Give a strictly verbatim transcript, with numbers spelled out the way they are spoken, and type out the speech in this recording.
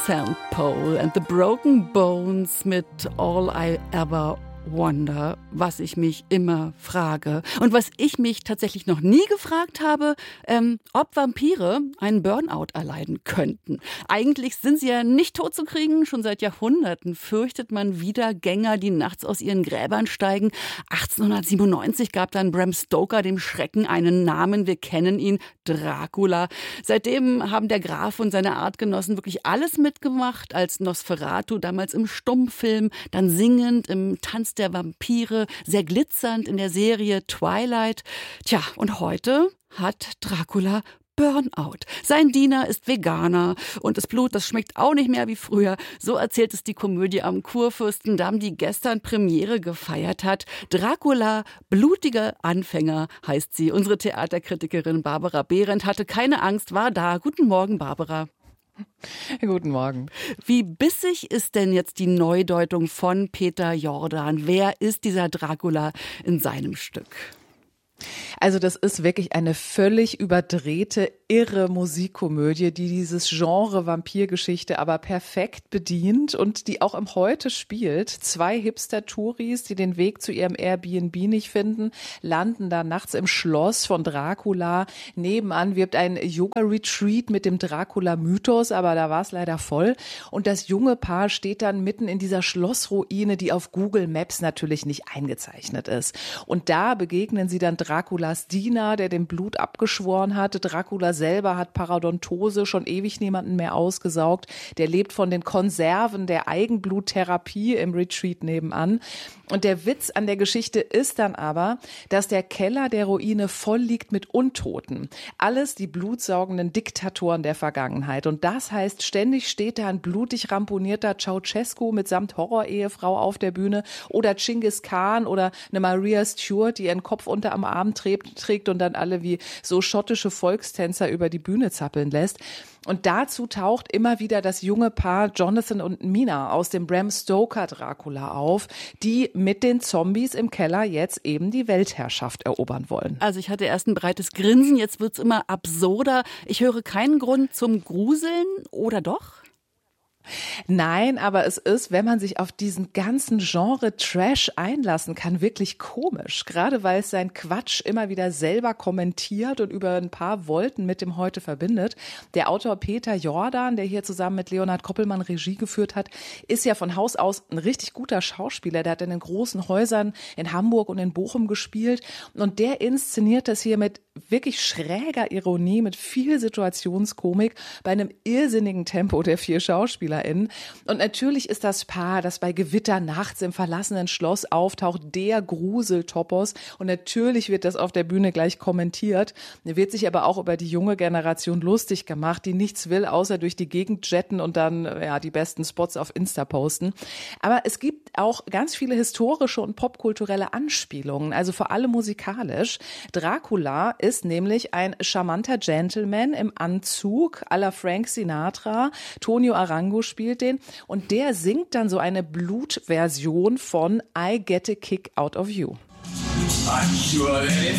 Vincent Pole and the Broken Bones mit All I Ever Wonder, was ich mich immer frage. Und was ich mich tatsächlich noch nie gefragt habe, ähm, ob Vampire einen Burnout erleiden könnten. Eigentlich sind sie ja nicht tot zu kriegen. Schon seit Jahrhunderten fürchtet man Wiedergänger, die nachts aus ihren Gräbern steigen. achtzehnhundertsiebenundneunzig gab dann Bram Stoker dem Schrecken einen Namen. Wir kennen ihn, Dracula. Seitdem haben der Graf und seine Artgenossen wirklich alles mitgemacht, als Nosferatu damals im Stummfilm, dann singend im Tanz der Vampire, sehr glitzernd in der Serie Twilight. Tja, und heute hat Dracula Burnout. Sein Diener ist Veganer und das Blut, das schmeckt auch nicht mehr wie früher. So erzählt es die Komödie am Kurfürstendamm, die gestern Premiere gefeiert hat. Dracula, blutiger Anfänger heißt sie. Unsere Theaterkritikerin Barbara Behrendt hatte keine Angst, war da. Guten Morgen, Barbara. Guten Morgen. Wie bissig ist denn jetzt die Neudeutung von Peter Jordan? Wer ist dieser Dracula in seinem Stück? Also das ist wirklich eine völlig überdrehte, irre Musikkomödie, die dieses Genre Vampirgeschichte aber perfekt bedient und die auch im Heute spielt. Zwei Hipster-Touris, die den Weg zu ihrem Airbnb nicht finden, landen da nachts im Schloss von Dracula. Nebenan wirbt ein Yoga-Retreat mit dem Dracula-Mythos, aber da war es leider voll. Und das junge Paar steht dann mitten in dieser Schlossruine, die auf Google Maps natürlich nicht eingezeichnet ist. Und da begegnen sie dann Draculas Diener, der dem Blut abgeschworen hatte. Dracula selber hat Parodontose, schon ewig niemanden mehr ausgesaugt. Der lebt von den Konserven der Eigenbluttherapie im Retreat nebenan. Und der Witz an der Geschichte ist dann aber, dass der Keller der Ruine voll liegt mit Untoten. Alles die blutsaugenden Diktatoren der Vergangenheit. Und das heißt, ständig steht da ein blutig ramponierter Ceausescu mitsamt Horrorehefrau auf der Bühne oder Genghis Khan oder eine Maria Stuart, die ihren Kopf unter am Arm trägt und dann alle wie so schottische Volkstänzer über die Bühne zappeln lässt. Und dazu taucht immer wieder das junge Paar Jonathan und Mina aus dem Bram Stoker Dracula auf, die mit den Zombies im Keller jetzt eben die Weltherrschaft erobern wollen. Also ich hatte erst ein breites Grinsen, jetzt wird's immer absurder. Ich höre keinen Grund zum Gruseln, oder doch? Nein, aber es ist, wenn man sich auf diesen ganzen Genre Trash einlassen kann, wirklich komisch. Gerade weil es seinen Quatsch immer wieder selber kommentiert und über ein paar Wolken mit dem Heute verbindet. Der Autor Peter Jordan, der hier zusammen mit Leonhard Koppelmann Regie geführt hat, ist ja von Haus aus ein richtig guter Schauspieler. Der hat in den großen Häusern in Hamburg und in Bochum gespielt und der inszeniert das hier mit wirklich schräger Ironie, mit viel Situationskomik, bei einem irrsinnigen Tempo der vier SchauspielerInnen. Und natürlich ist das Paar, das bei Gewitter nachts im verlassenen Schloss auftaucht, der Gruseltopos. Und natürlich wird das auf der Bühne gleich kommentiert. Er wird sich aber auch über die junge Generation lustig gemacht, die nichts will, außer durch die Gegend jetten und dann ja die besten Spots auf Insta posten. Aber es gibt auch ganz viele historische und popkulturelle Anspielungen, also vor allem musikalisch. Dracula ist nämlich ein charmanter Gentleman im Anzug à la Frank Sinatra. Tonio Arango spielt den und der singt dann so eine Blutversion von I Get a Kick Out of You. I'm sure that if